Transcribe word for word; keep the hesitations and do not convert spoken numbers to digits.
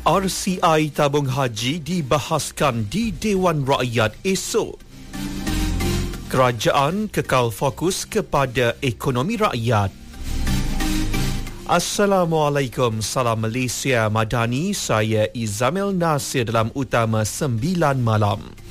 R C I tabung haji dibahaskan di Dewan Rakyat esok. Kerajaan kekal fokus kepada ekonomi rakyat. Assalamualaikum, salam Malaysia Madani. Saya Izamil Nasir dalam Utama sembilan Malam.